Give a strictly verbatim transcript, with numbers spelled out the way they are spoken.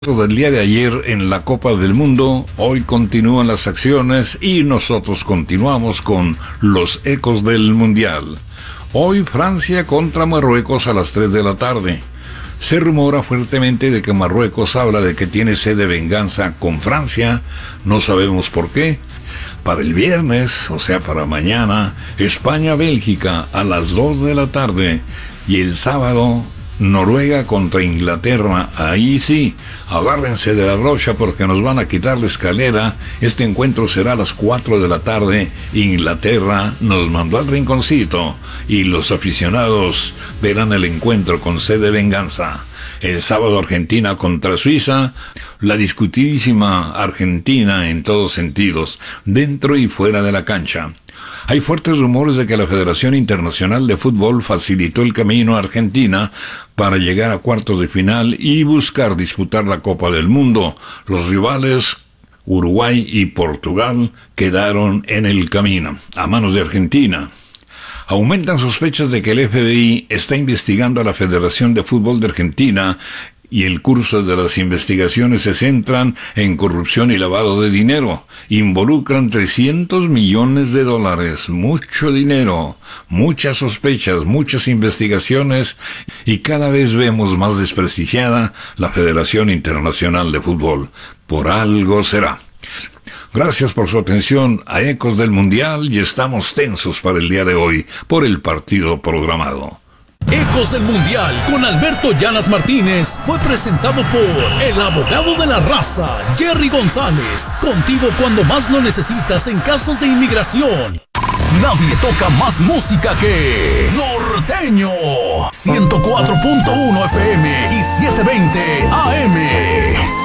Del día de ayer en la Copa del Mundo, hoy continúan las acciones y nosotros continuamos con los ecos del Mundial. Hoy Francia contra Marruecos a las tres de la tarde. Se rumora fuertemente de que Marruecos habla de que tiene sed de venganza con Francia, no sabemos por qué. Para el viernes, o sea para mañana, España-Bélgica a las dos de la tarde y el sábado Noruega contra Inglaterra. Ahí sí, agárrense de la brocha porque nos van a quitar la escalera. Este encuentro será a las cuatro de la tarde. Inglaterra nos mandó al rinconcito y los aficionados verán el encuentro con sed de venganza. El sábado Argentina contra Suiza, la discutidísima Argentina en todos sentidos, dentro y fuera de la cancha. Hay fuertes rumores de que la Federación Internacional de Fútbol facilitó el camino a Argentina para llegar a cuartos de final y buscar disputar la Copa del Mundo. Los rivales Uruguay y Portugal quedaron en el camino, a manos de Argentina. Aumentan sospechas de que el F B I está investigando a la Federación de Fútbol de Argentina y el curso de las investigaciones se centran en corrupción y lavado de dinero. Involucran trescientos millones de dólares, mucho dinero, muchas sospechas, muchas investigaciones y cada vez vemos más desprestigiada la Federación Internacional de Fútbol. Por algo será. Gracias por su atención a Ecos del Mundial y estamos tensos para el día de hoy por el partido programado. Ecos del Mundial con Alberto Llanas Martínez fue presentado por el abogado de la raza, Jerry González. Contigo cuando más lo necesitas en casos de inmigración. Nadie toca más música que Norteño. ciento cuatro punto uno F M y setecientos veinte A M.